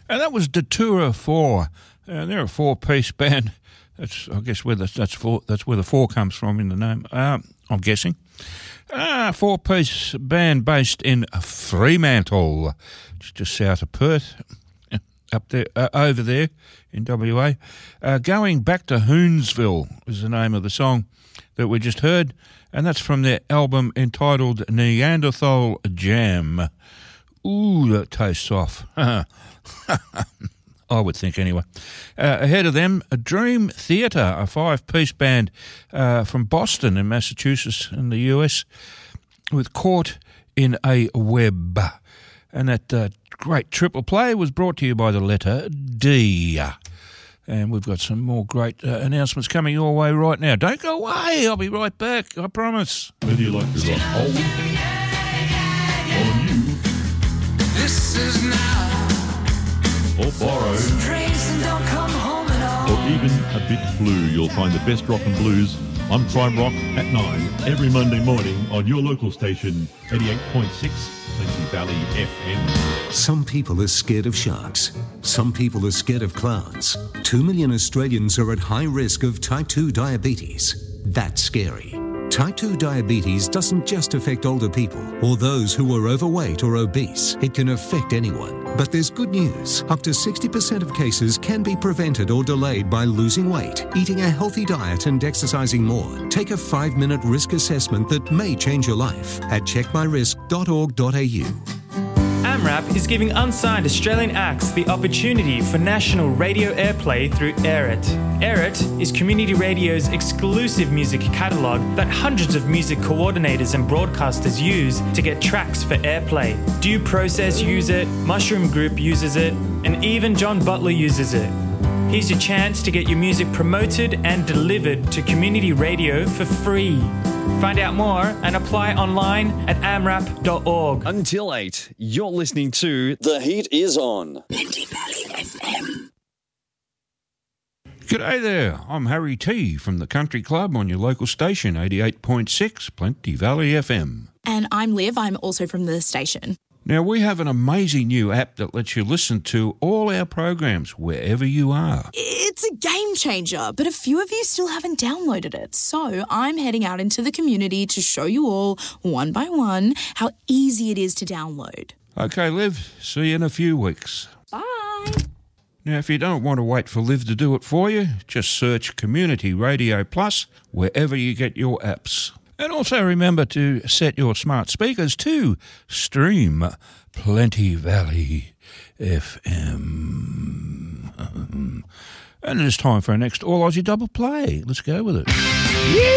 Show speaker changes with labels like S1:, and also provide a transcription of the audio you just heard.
S1: And that was Datura 4. They're a four-piece band. That's, I guess, where that's where the four comes from in the name. I'm guessing. Four-piece band based in Fremantle, just south of Perth, up there, over there in WA. Going Back to Hoonsville is the name of the song that we just heard, and that's from their album entitled Neanderthal Jam. Ooh, that tastes off. I would think anyway. Ahead of them, Dream Theatre, a five-piece band from Boston in Massachusetts in the US, with Caught in a Web. And that great triple play was brought to you by the letter D. And we've got some more great announcements coming your way right now. Don't go away, I'll be right back, I promise.
S2: Whether you like to rock old or new,
S3: This is now.
S2: or borrowed, or even a bit blue, you'll find the best rock and blues on Prime Rock at 9 every Monday morning on your local station, 88.6 Plenty Valley FM.
S4: Some people are scared of sharks. Some people are scared of clowns. 2 million Australians are at high risk of type 2 diabetes. That's scary. Type 2 diabetes doesn't just affect older people or those who are overweight or obese. It can affect anyone. But there's good news. Up to 60% of cases can be prevented or delayed by losing weight, eating a healthy diet and exercising more. Take a 5-minute risk assessment that may change your life at checkmyrisk.org.au.
S5: AMRAP is giving unsigned Australian acts the opportunity for national radio airplay through AirIt. AirIt is community radio's exclusive music catalogue that hundreds of music coordinators and broadcasters use to get tracks for airplay. Due Process use it, Mushroom Group uses it, and even John Butler uses it. Here's your chance to get your music promoted and delivered to community radio for free. Find out more and apply online at amrap.org.
S6: Until 8, you're listening to The Heat Is On.
S3: Plenty Valley FM.
S1: G'day there, I'm Harry T from the Country Club on your local station, 88.6 Plenty Valley FM.
S7: And I'm Liv, I'm also from the station.
S1: Now, we have an amazing new app that lets you listen to all our programs wherever you are.
S7: It's a game changer, but a few of you still haven't downloaded it. So I'm heading out into the community to show you all, one by one, how easy it is to download.
S1: Okay, Liv, see you in a few weeks.
S7: Bye.
S1: Now, if you don't want to wait for Liv to do it for you, just search Community Radio Plus wherever you get your apps. And also remember to set your smart speakers to stream Plenty Valley FM. And it's time for our next All Aussie Double Play. Let's go with it. Yeah!